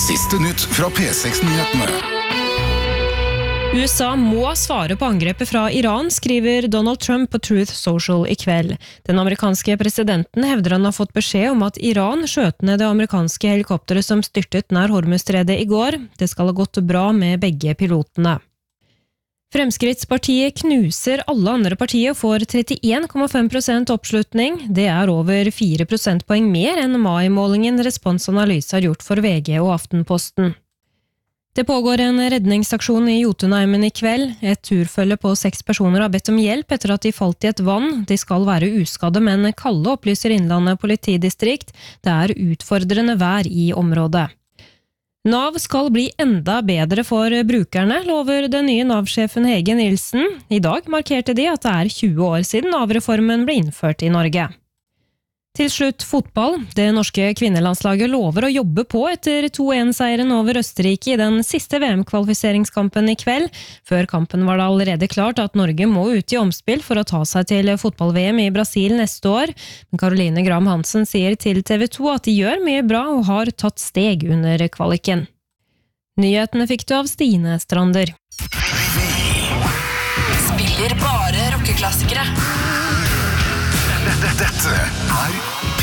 Siste nytt fra P6-nyhetene. USA må svare på angrepet fra Iran, skriver Donald Trump på Truth Social i kveld. Den amerikanske presidenten hevder han har fått beskjed om at Iran skjøt ned det amerikanske helikopteret som styrtet nær Hormuzstredet i går. Det skal ha gått bra med begge pilotene. Fremskrittspartiet knuser alle andre partier og får 31,5% oppslutning. Det er over 4 prosentpoeng mer enn mai-målingen Responsanalyse har gjort for VG og Aftenposten. Det pågår en redningsaksjon i Jotunheimen i kveld. Et turfølge på 6 personer har bedt om hjelp etter at de falt i et vann. De skal være uskadde, men kalde, opplyser Innlandet politidistrikt. Det er utfordrende vær i området. Nav skal bli enda bedre for brukerne, lover den nye Nav-sjefen Hege Nilsen. I dag markerte de at det er 20 år siden Nav-reformen ble innført i Norge. Til slutt fotball. Det norske kvinnelandslaget lover å jobbe på etter 2-1-seieren over Østerrike i den siste VM-kvalifiseringskampen i kveld. Før kampen var det allerede klart at Norge må ut i omspill for å ta seg til fotball-VM i Brasil neste år. Men Caroline Graham Hansen sier til TV 2 at de gjør mye bra og har tatt steg under kvaliken. Nyhetene fikk du av Stine Strander. Spiller bare rockeklassikere. Dette er